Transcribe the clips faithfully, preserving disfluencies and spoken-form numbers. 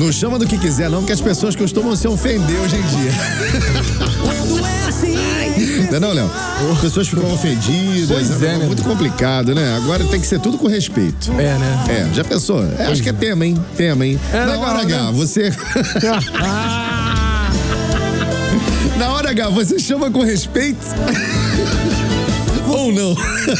Não chama do que quiser, não, porque as pessoas costumam se ofender hoje em dia. Quando é assim. Não é não, Léo? As pessoas ficam ofendidas. Pois é, é né? muito complicado, né? Agora tem que ser tudo com respeito. É, né? É, já pensou? É, acho que é tema, hein? Tema, hein? É Na legal, hora H, né? você. Na hora H, você chama com respeito? Ou não?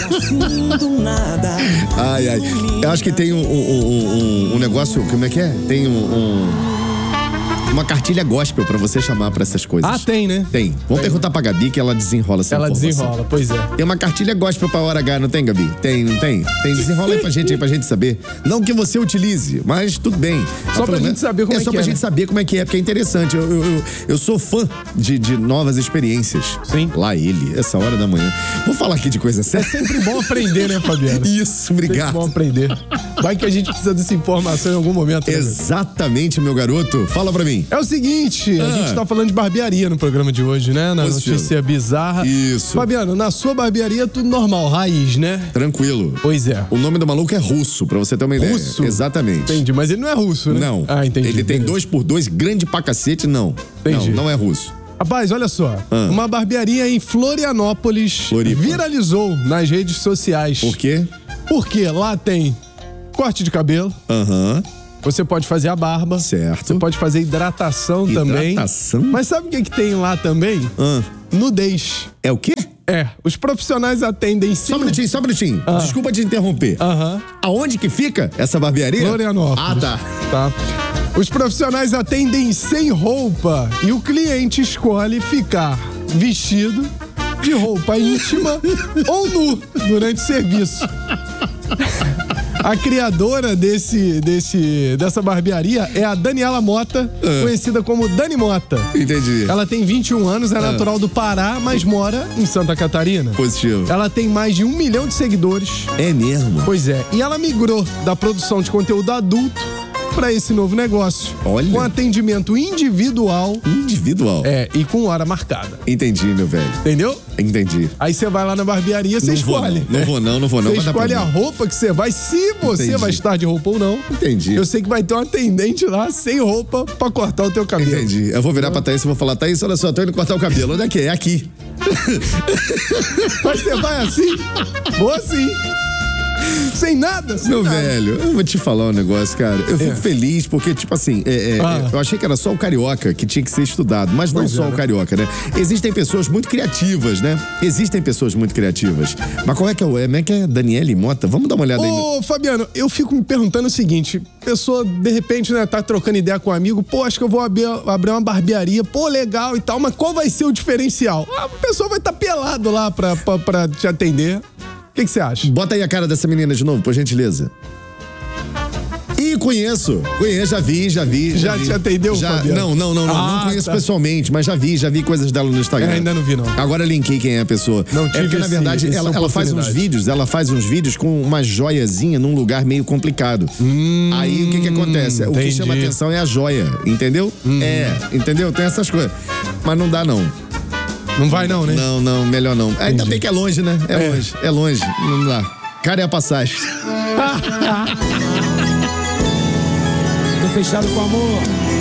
Ai, ai. Eu acho que tem um, um, um, um negócio, como é que é? Tem um, um- uma cartilha gospel pra você chamar pra essas coisas. Ah, tem, né? Tem. Vamos perguntar pra Gabi que ela desenrola essa Ela informação. desenrola, pois é. Tem uma cartilha gospel pra hora H, não tem, Gabi? Tem, não tem? Tem, desenrola aí pra gente aí, pra gente saber. Não que você utilize, mas tudo bem. Só pra pelo gente menos- saber como é É só que pra é, gente né? saber como é que é, porque é interessante. Eu, eu, eu, eu sou fã de, de novas experiências. Sim. Lá ele, essa hora da manhã. Vou falar aqui de coisa É séria. sempre bom aprender, né, Fabiano? Isso, Sempre obrigado. bom aprender. Vai que a gente precisa dessa informação em algum momento. né, Exatamente, meu garoto. Fala pra mim. É o seguinte, a Ah. gente tá falando de barbearia no programa de hoje, né? Na Positivo. notícia bizarra. Isso. Fabiano, na sua barbearia tudo normal, raiz, né? Tranquilo. Pois é. O nome do maluco é Russo, pra você ter uma ideia. Russo? Exatamente. Entendi, mas ele não é russo, né? Não. Ah, entendi. Ele tem beleza. dois por dois, grande pra cacete, não. Entendi. Não, não é russo. Rapaz, olha só. Ah. Uma barbearia em Florianópolis Floripa. viralizou nas redes sociais. Por quê? Porque lá tem corte de cabelo, Aham. você pode fazer a barba. Certo. Você pode fazer hidratação, também. Hidratação? Mas sabe o que, que tem lá também? Ah. Nudez. É o quê? É, os profissionais atendem sim. Só um minutinho, só um minutinho. Ah. Desculpa te interromper. Aham. Aonde que fica essa barbearia? Florianópolis. Ah, tá. Tá. Os profissionais atendem sem roupa e o cliente escolhe ficar vestido de roupa íntima ou nu durante o serviço. A criadora desse, desse, dessa barbearia é a Daniela Mota, Ah. conhecida como Dani Mota. Entendi. Ela tem vinte e um anos, é Ah. natural do Pará, mas mora em Santa Catarina. Positivo. Ela tem mais de um milhão de seguidores. É mesmo? Pois é, e ela migrou da produção de conteúdo adulto para esse novo negócio. Olha. Com atendimento individual, Individual. é, e com hora marcada. Entendi, meu velho. Entendeu? Entendi. Aí você vai lá na barbearia, você Não vou, escolhe. não. Não vou não, não vou não, Você vai dar escolhe a problema. roupa que você vai, se você Entendi. vai estar de roupa ou não. Entendi. Eu sei que vai ter um atendente lá sem roupa pra cortar o teu cabelo. Entendi. Eu vou virar pra Thaís e vou falar, Thaís, olha só, tô indo cortar o cabelo. Onde é que é? É aqui. Mas você vai assim? Ou assim? Sem nada? Sem Meu nada. velho, eu vou te falar um negócio, cara. Eu fico É. feliz porque, tipo assim, é, é, Ah. eu achei que era só o carioca que tinha que ser estudado, mas não Pois só é, o né? carioca, né? Existem pessoas muito criativas, né? Existem pessoas muito criativas. Mas qual é que é o. Como é que é Daniele Mota? Vamos dar uma olhada aí. no- Ô, Fabiano, eu fico me perguntando o seguinte: pessoa, de repente, né, tá trocando ideia com um amigo, pô, acho que eu vou abrir, abrir uma barbearia, pô, legal e tal, mas qual vai ser o diferencial? A pessoa vai estar pelado lá pra, pra, pra te atender. O que que você acha? Bota aí a cara dessa menina de novo, por gentileza. Ih, conheço. Conheço, já vi, já vi. Já vi. te atendeu, já, Fabiano? Não, não, não, não. Ah, não conheço tá. pessoalmente, mas já vi, já vi coisas dela no Instagram. É, ainda não vi, não. Agora linkei quem é a pessoa. Não é tive porque, na esse- verdade, essa ela, ela faz uns oportunidade. vídeos, ela faz uns vídeos com uma joiazinha num lugar meio complicado. Aí o que que acontece? O que entendi. chama atenção é a joia, entendeu? É, entendeu? Tem essas coisas. Mas não dá, não. Não vai, não, né? Não, não, melhor não. Ainda Entendi. bem que é longe, né? É, É. longe, é longe. Não dá. Cara, é a passagem. Tô fechado com amor.